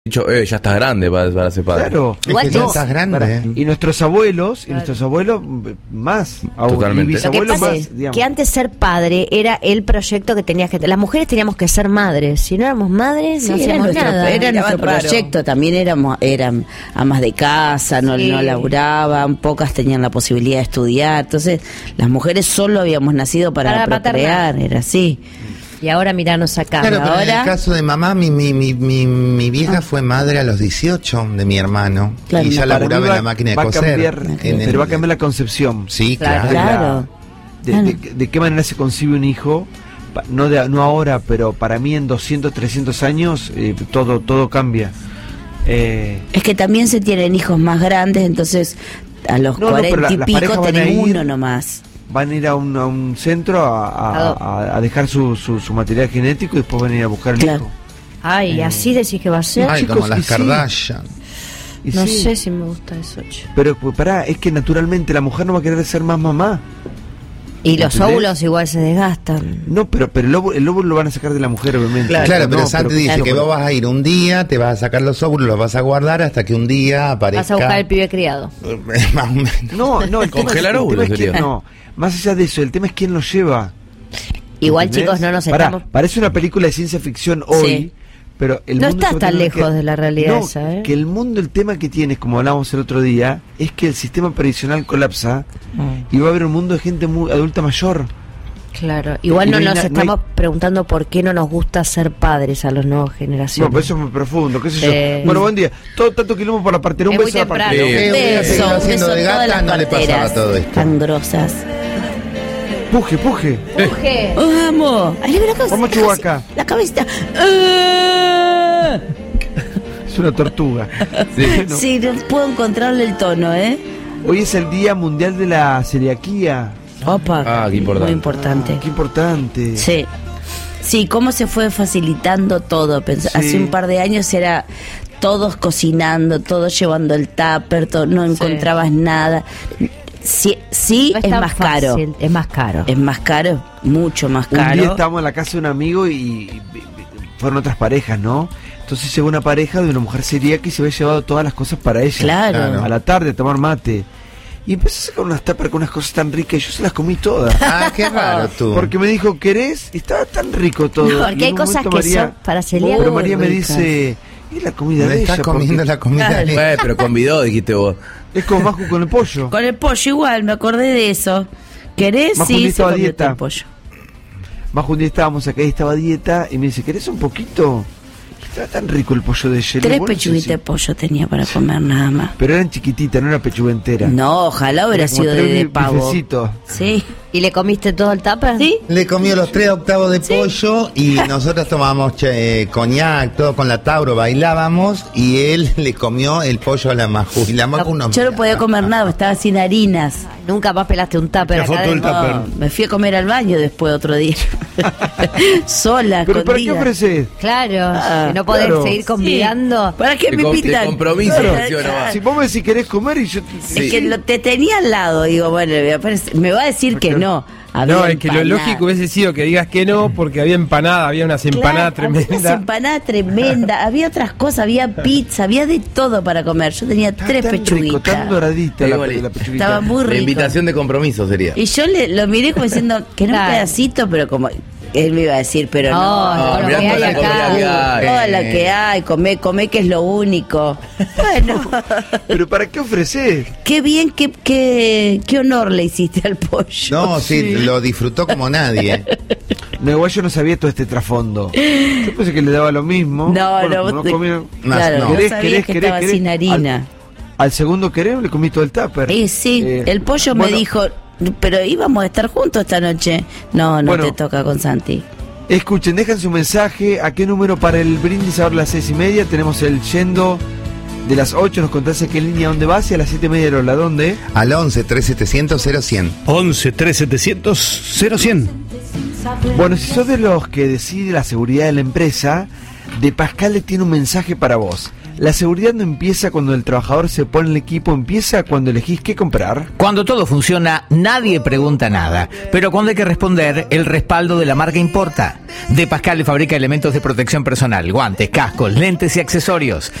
dicho, ya estás grande para ser padre. Claro, Igual es que ya estás grande. Y nuestros abuelos, más aún. Totalmente. Y Lo que bisabuelos pasa más, es digamos. que antes ser padre era el proyecto que tenías que tener. Las mujeres teníamos que ser madres. Si no éramos madres, no Sí, era hacíamos nada. nuestro Era raro. proyecto, también eran amas de casa, no laburaban, pocas tenían la posibilidad de estudiar, entonces las mujeres solo habíamos nacido para procrear, era así. Y ahora miranos acá. Claro, pero en ahora- el caso de mamá, mi vieja fue madre a los 18 de mi hermano. Claro, y ya Para mí laburaba en la máquina de va a coser. cambiar, pero va a cambiar la concepción. Sí, Claro. claro. De qué manera se concibe un hijo. No ahora, pero para mí en 200, 300 años todo cambia. Es que también se tienen hijos más grandes, entonces a los No, 40 pero y las pico parejas van a tenés ir- uno nomás. Van a ir a un centro a dejar su material genético y después van a ir a buscar el Claro. hijo. Ay, ¿así decís que va a ser? Ay, chicos, como las y sí. Kardashian. Y No sí, sé si me gusta eso, che. Pero pues, pará, es que naturalmente la mujer no va a querer ser más mamá. Y los ¿Entendés? óvulos igual se desgastan. No, pero el óvulo lo van a sacar de la mujer, obviamente. Claro, pero No, Santi dice que vos vas a ir un día, te vas a sacar los óvulos, los vas a guardar hasta que un día aparezca. Vas a buscar el pibe criado. Más o menos. No, el Congelar tema óvulos es quién- sería. no, más allá de eso, el tema es quién lo lleva. Igual, ¿Entendés? chicos, no nos Pará, estamos... parece una película de ciencia ficción hoy, Sí. pero el No mundo estás se va a tan tener lejos de la realidad no, esa, ¿eh? que el mundo, el tema que tienes, como hablábamos el otro día, es que el sistema previsional colapsa y va a haber un mundo de gente muy adulta mayor. Claro, igual Y no no hay nos na- no estamos hay- preguntando por qué no nos gusta ser padres a las nuevas No, generaciones. pero eso es muy profundo, qué sé yo. Sí. Bueno, buen día. Tanto quilombo por la partera. Un Es muy beso a la temprano. partera. Sí. hubiera seguido Beso, haciendo beso de a todas gata, las no le pasaba parteras todo esto. tan grosas. Puje. ¡Vamos! Ahí ve la cabeza. Vamos, Chewbacca. La cabecita. Es una tortuga. Sí. Bueno, Sí, no puedo encontrarle el tono, ¿eh? hoy es el Día Mundial de la Celiaquía. Opa, qué importante. muy importante. Qué importante. Sí. Sí, cómo se fue facilitando todo. Sí. Hace un par de años era todos cocinando, todos llevando el tupper, no encontrabas nada. Sí, No es tan más caro. fácil, es más caro. Es más caro, mucho más Un día caro. estábamos en la casa de un amigo y fueron otras parejas, ¿no? Entonces llegó una pareja de una mujer celíaca y se había llevado todas las cosas para ella. Claro. A la tarde a tomar mate. Y empezó a sacar unas tapas con unas cosas tan ricas y yo se las comí todas. Ah, qué raro tú. Porque me dijo, ¿querés? Y estaba tan rico todo. No, porque Y en hay un cosas momento que son para celíacos Pero María me ricas. dice, es la comida Me de estás ella. comiendo porque la comida Claro. de Pero convidó, dijiste vos. Es como Maju con el pollo. Con el pollo igual, me acordé de eso. ¿Querés? Más un Sí, día se estaba a comió dieta. todo el pollo. Maju un día estábamos acá y estaba a dieta y me dice, ¿querés un poquito? Estaba tan rico el pollo de ella. 3 Bueno, pechuguitas sí, de pollo tenía para comer nada más. pero eran chiquititas, no era pechuga entera. No, ojalá hubiera Era como sido tres de pavo. bifecitos. Sí. ¿Y le comiste todo el tupper? ¿Sí? Le comió los 3 octavos de pollo y nosotros tomábamos coñac, todo con la Tauro, bailábamos y él le comió el pollo a la Maju. Y la Maju no. Yo no podía comer nada, estaba sin harinas. Nunca más pelaste un tupper. La acá foto del adentro. tupper. Me fui a comer al baño después otro día. Sola, ¿Pero para qué escondida. ofreces? Claro, Ah, que no podés claro. seguir convidando. ¿Para qué me Te invitan? compromiso, Claro, funciona, claro. va. Si vos me decís querés comer y yo... Es que te tenía al lado, digo, bueno, me va a decir que no. Había No, es que lo empanada. lógico hubiese sido que digas que no, porque había empanada, había unas empanadas Claro, había unas tremendas. empanadas tremendas, había otras cosas, había pizza, había de todo para comer. Yo tenía Está 3 tan rico, pechuguitas. tan doradita la Igual, pechuguita. Estaba muy La rico. invitación de compromiso sería. Y yo lo miré como diciendo, que no un Claro. pedacito, pero como él me iba a decir, pero No, no. no, mirá que toda hay la acá. comida que hay. Toda la que hay, come que es lo único. Bueno, ¿Pero para qué ofreces? qué bien, qué honor le hiciste al pollo. No, sí, lo disfrutó como nadie. No, igual yo no sabía todo este trasfondo. Yo pensé que le daba lo mismo. No, Bueno, no, como vos comieron- claro, no. no ¿Querés, sabías que estaba sin harina. Al segundo querés le comí todo el tupper. Sí, el pollo me bueno, dijo, pero íbamos a estar juntos esta noche. No, Bueno. te toca con Santi. Escuchen, dejan su mensaje. ¿A qué número para el brindis ahora a las 6:30? Tenemos el yendo de las 8. Nos contás a qué línea dónde vas y a las 7:30 de la dónde. Al 11 3700 0100. 11 3700 0100. Bueno, si sos de los que decide la seguridad de la empresa, De Pascal tiene un mensaje para vos. La seguridad no empieza cuando el trabajador se pone el equipo, empieza cuando elegís qué comprar. Cuando todo funciona, nadie pregunta nada. Pero cuando hay que responder, el respaldo de la marca importa. De Pascal fabrica elementos de protección personal, guantes, cascos, lentes y accesorios.